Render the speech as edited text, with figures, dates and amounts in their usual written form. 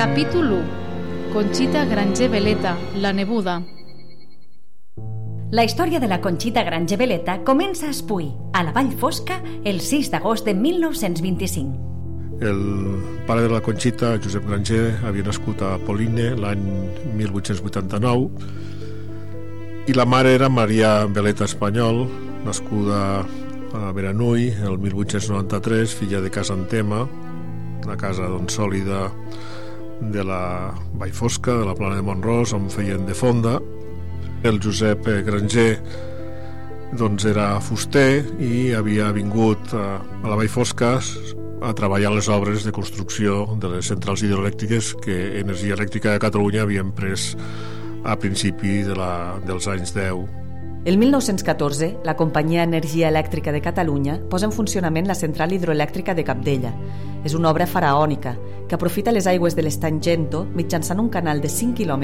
Capítol 1. Conxita Granger Veleta, la nebuda. La història de la Conxita Granger Veleta comença a Espui, a la Vall Fosca, el 6 d'agost de 1925. El pare de la Conxita, Josep Granger, havia nascut a Poline l'any 1889 i la mare era Maria Veleta Espanyol, nascuda a Beranui el 1893, filla de Casa Antema, una casa sòlida de la Vall Fosca, de la Plana de Mont-ros, on feien de fonda. El Josep Granger era fuster i havia vingut a la Vall Fosca a treballar les obres de construcció de les centrals hidroelèctriques que Energia Elèctrica de Catalunya havien pres a principi dels anys 10. El 1914, la companyia Energia Elèctrica de Catalunya posa en funcionament la central hidroelèctrica de Cabdella. És una obra faraònica que aprofita les aigües de l'estany Gento mitjançant un canal de 5 km